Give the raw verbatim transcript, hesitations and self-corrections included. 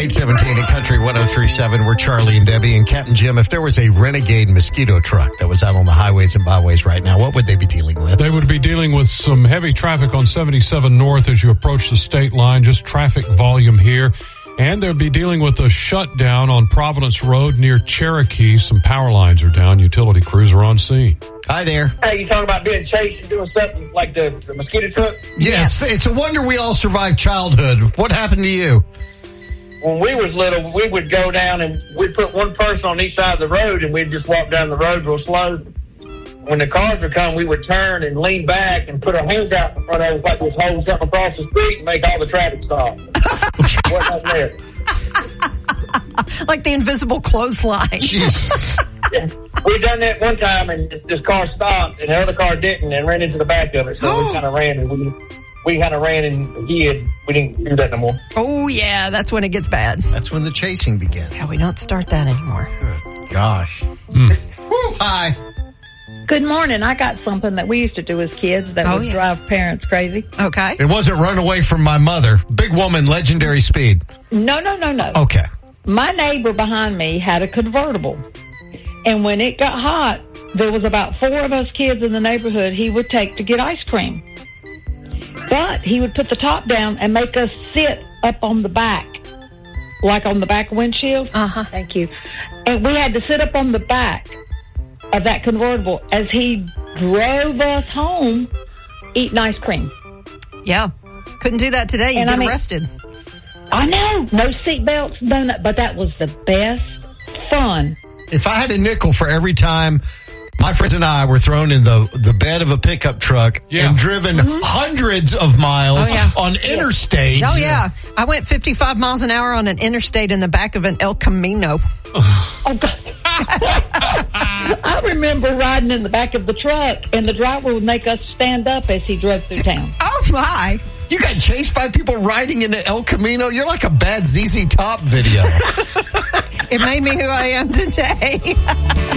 eight seventeen at Country one oh three point seven. We're Charlie and Debbie and Captain Jim. If there was a renegade mosquito truck that was out on the highways and byways right now, what would they be dealing with? They would be dealing with some heavy traffic on seventy-seven North as you approach the state line, just traffic volume here. And they'll be dealing with a shutdown on Providence Road near Cherokee. Some power lines are down. Utility crews are on scene. Hi there. Hey, you talking about being chased and doing something like the, the mosquito truck? Yes, yes, it's a wonder we all survived childhood. What happened to you? When we was little, we would go down and we'd put one person on each side of the road and we'd just walk down the road real slow. When the cars would come, we would turn and lean back and put our hands out in front of us like we was holding something across the street and make all the traffic stop. Wasn't there? Like the invisible clothesline. Jeez. Yeah. We done that one time and this car stopped and the other car didn't and ran into the back of it. So we kind of ran and we we kind of ran and hid. We didn't do that no more. Oh, yeah, that's when it gets bad. That's when the chasing begins. Yeah, we don't start that anymore. Good gosh. Mm. Woo, hi. Good morning. I got something that we used to do as kids that Oh, would yeah. drive parents crazy. Okay. It wasn't run away from my mother. Big woman, legendary speed. No, no, no, no. Okay. My neighbor behind me had a convertible. And when it got hot, there was about four of us kids in the neighborhood he would take to get ice cream. But he would put the top down and make us sit up on the back, like on the back windshield. Uh-huh. Thank you. And we had to sit up on the back of that convertible as he drove us home eating ice cream. Yeah. Couldn't do that today. You'd And get I mean- arrested. I know, no seatbelts, no, no, but that was the best fun. If I had a nickel for every time my friends and I were thrown in the, the bed of a pickup truck Yeah. and driven hundreds of miles Oh, yeah. on interstates. Oh, yeah. I went fifty-five miles an hour on an interstate in the back of an El Camino. Oh, God. I remember riding in the back of the truck, and the driver would make us stand up as he drove through town. Oh, my. You got chased by people riding in the El Camino? You're like a bad Z Z Top video. It made me who I am today.